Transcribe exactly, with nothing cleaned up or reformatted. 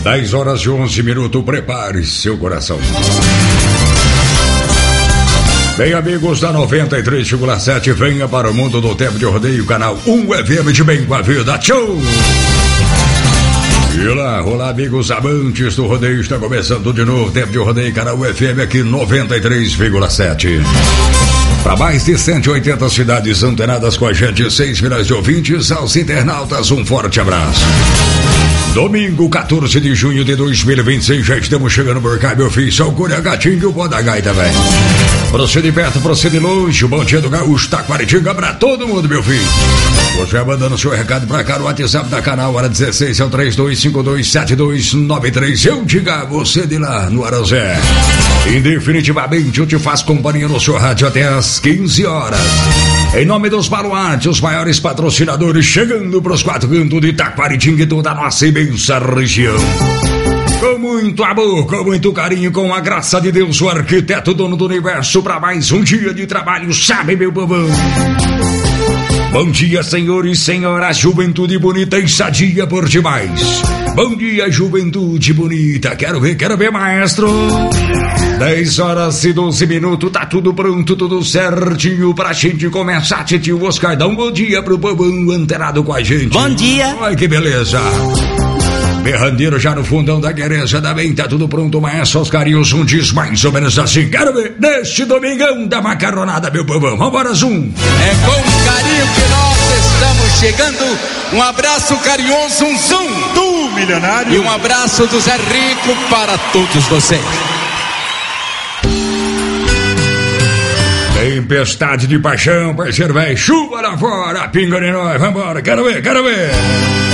dez horas e onze minutos, prepare seu coração. Bem, amigos da noventa e três vírgula sete, venha para o mundo do tempo de rodeio, canal um F M de Bem com a Vida. Tchau! E lá, olá, amigos amantes do rodeio, está começando de novo, tempo de rodeio, canal U F M aqui noventa e três vírgula sete. Para mais de cento e oitenta cidades antenadas com a gente, seis milhões de ouvintes, aos internautas, um forte abraço. Domingo, quatorze de junho de dois mil e vinte e seis, já estamos chegando por cá, meu filho. Só o Cunha Gatinho e o Pó da Gaita, velho. Procede perto, procede longe. O Bom Dia do Gaúcho, Taquaritinga pra todo mundo, meu filho. Você vai mandando seu recado pra cá no WhatsApp da canal, hora dezesseis, é o três dois cinco dois sete dois nove três. Eu diga você de lá no Aranzé. E definitivamente eu te faço companhia no seu rádio até às quinze horas. Em nome dos Baluartes, os maiores patrocinadores, chegando pros quatro cantos de Taquaritinga e toda a nossa imensa região. Com muito amor, com muito carinho, com a graça de Deus, o arquiteto dono do universo, para mais um dia de trabalho, sabe, meu povão? Bom dia, senhores e senhoras, juventude bonita e sadia por demais. Bom dia, juventude bonita, quero ver, quero ver, maestro. dez horas e doze minutos, tá tudo pronto, tudo certinho pra gente começar, tio Oscar. Dá um bom dia pro povão antenado com a gente. Bom dia. Ai, que beleza. Berrandeiro já no fundão da igreja, também tá tudo pronto, maestro Oscarinhos, um diz mais ou menos assim. Quero ver, neste domingão da macarronada, meu povão. Vambora, Zoom. É com carinho que nós estamos chegando. Um abraço carinhoso, um zoom do milionário. E um abraço do Zé Rico para todos vocês. Tempestade de paixão, parceiro velho. Chuva lá fora, pinga de nós. Vambora, quero ver, quero ver.